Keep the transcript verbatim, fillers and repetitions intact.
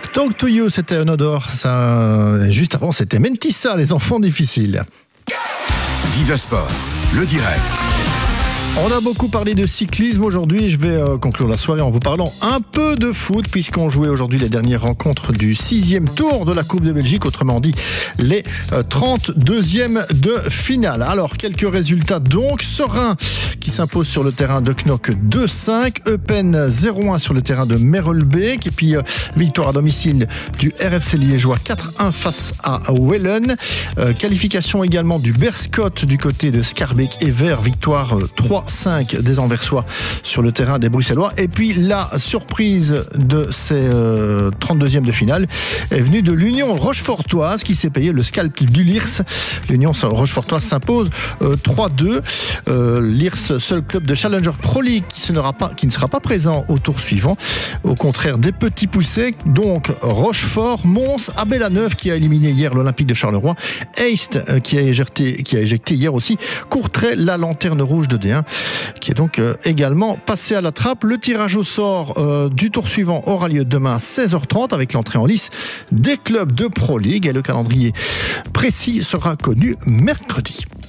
Talk to You, c'était un odor. Ça, juste avant, c'était Mentissa, les enfants difficiles. Viva Sport, le direct. On a beaucoup parlé de cyclisme aujourd'hui. Je vais euh, conclure la soirée en vous parlant un peu de foot, puisqu'on jouait aujourd'hui les dernières rencontres du sixième tour de la Coupe de Belgique, autrement dit les euh, trente-deuxièmes de finale. Alors, quelques résultats donc. Serein qui s'impose sur le terrain de Knock deux cinq, Eupen zéro un sur le terrain de Merelbeek, et puis euh, victoire à domicile du R F C Liégeois quatre un face à Wellen. Euh, qualification également du Berscott du côté de Schaerbeek et Ver, victoire euh, trois cinq des Anversois sur le terrain des Bruxellois. Et puis la surprise de ces euh, trente-deuxièmes de finale est venue de l'Union Rochefortoise qui s'est payé le scalp du Lierse. L'Union Rochefortoise s'impose euh, trois deux. Euh, Lierse, seul club de Challenger Pro League qui, ne sera pas, qui ne sera pas présent au tour suivant. Au contraire des petits poussés, donc Rochefort, Mons, Abel-la-Neuve qui a éliminé hier l'Olympique de Charleroi, Heist euh, qui, a éjecté, qui a éjecté hier aussi Courtrai, la lanterne rouge de D un, qui est donc euh, également passé à la trappe. Le tirage au sort euh, du tour suivant aura lieu demain à seize heures trente avec l'entrée en lice des clubs de Pro League, et le calendrier précis sera connu mercredi.